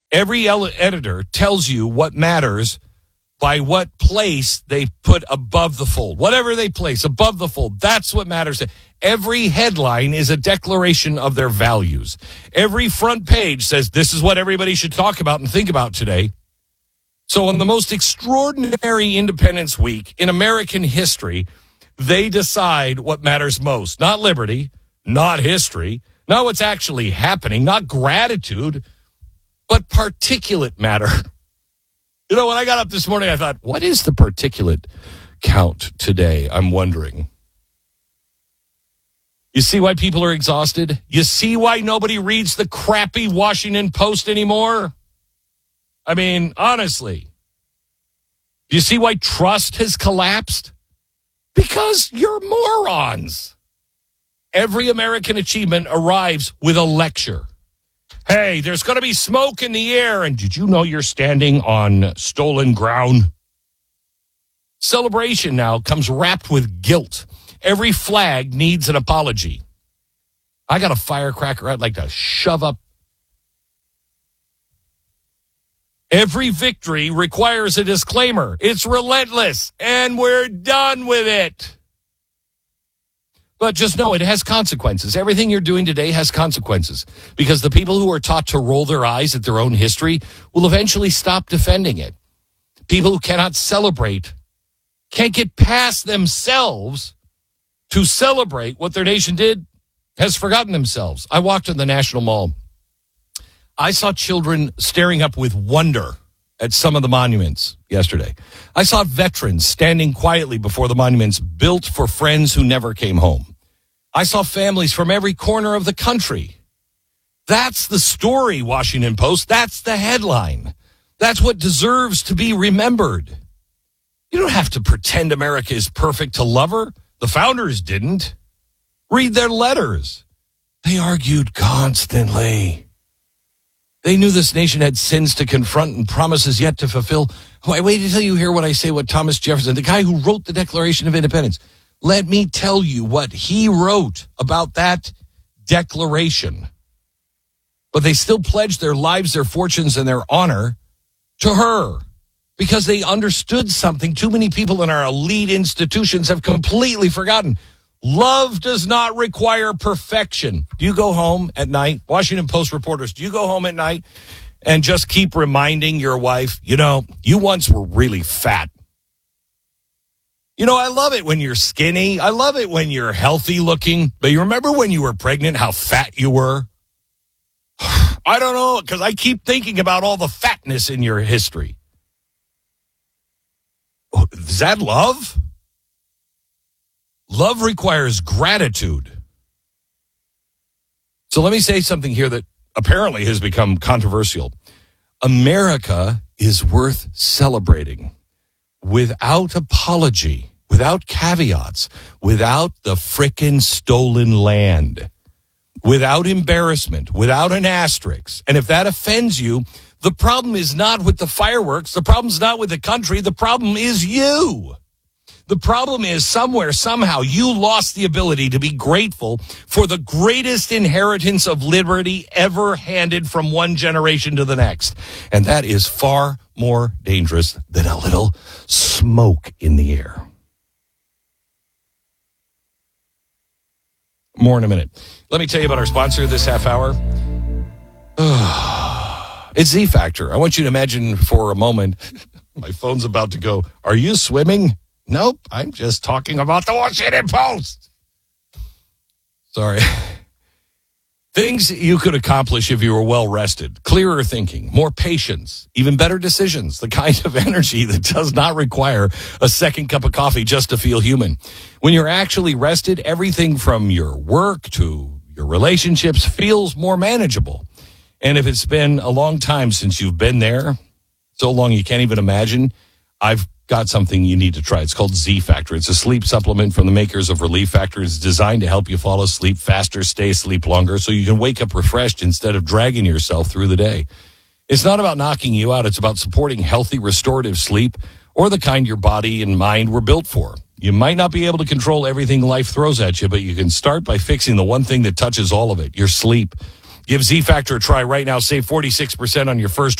Every editor tells you what matters by what place they put above the fold. Whatever they place above the fold, that's what matters. Every headline is a declaration of their values. Every front page says this is what everybody should talk about and think about today. So on the most extraordinary Independence Week in American history, they decide what matters most. Not liberty, not history, not what's actually happening, not gratitude, but particulate matter. You know, when I got up this morning, I thought, what is the particulate count today? I'm wondering. You see why people are exhausted? You see why nobody reads the crappy Washington Post anymore? I mean, honestly. Do you see why trust has collapsed? Because you're morons. Every American achievement arrives with a lecture. Hey, there's going to be smoke in the air, and did you know you're standing on stolen ground? Celebration now comes wrapped with guilt. Every flag needs an apology. I got a firecracker I'd like to shove up. Every victory requires a disclaimer. It's relentless, and we're done with it. But just know it has consequences. Everything you're doing today has consequences because the people who are taught to roll their eyes at their own history will eventually stop defending it. People who cannot celebrate, can't get past themselves to celebrate what their nation did, has forgotten themselves. I walked in the National Mall. I saw children staring up with wonder at some of the monuments yesterday. I saw veterans standing quietly before the monuments built for friends who never came home. I saw families from every corner of the country. That's the story, Washington Post. That's the headline. That's what deserves to be remembered. You don't have to pretend America is perfect to love her. The founders didn't. Read their letters. They argued constantly. They knew this nation had sins to confront and promises yet to fulfill. Wait until you hear what I say, what Thomas Jefferson, the guy who wrote the Declaration of Independence, let me tell you what he wrote about that declaration. But they still pledged their lives, their fortunes, and their honor to her because they understood something too many people in our elite institutions have completely forgotten. Love does not require perfection. Do you go home at night? Washington Post reporters, do you go home at night and just keep reminding your wife, you know, you once were really fat? You know, I love it when you're skinny. I love it when you're healthy looking. But you remember when you were pregnant, how fat you were? I don't know, because I keep thinking about all the fatness in your history. Is that love? Love requires gratitude. So let me say something here that apparently has become controversial. America is worth celebrating without apology, without caveats, without the frickin' stolen land, without embarrassment, without an asterisk. And if that offends you, the problem is not with the fireworks. The problem's not with the country. The problem is you. The problem is somewhere, somehow, you lost the ability to be grateful for the greatest inheritance of liberty ever handed from one generation to the next. And that is far more dangerous than a little smoke in the air. More in a minute. Let me tell you about our sponsor this half hour. It's Z Factor. I want you to imagine for a moment, my phone's about to go, are you swimming? Nope, I'm just talking about the Washington Post. Sorry. Things you could accomplish if you were well rested. Clearer thinking, more patience, even better decisions, the kind of energy that does not require a second cup of coffee just to feel human. When you're actually rested, everything from your work to your relationships feels more manageable. And if it's been a long time since you've been there, so long you can't even imagine, I've got something you need to try. It's called Z Factor. It's a sleep supplement from the makers of Relief Factor. It's designed to help you fall asleep faster, stay asleep longer, so you can wake up refreshed instead of dragging yourself through the day. It's not about knocking you out. It's about supporting healthy, restorative sleep, or the kind your body and mind were built for. You might not be able to control everything life throws at you, but you can start by fixing the one thing that touches all of it, your sleep. Give Z Factor a try right now. Save 46% on your first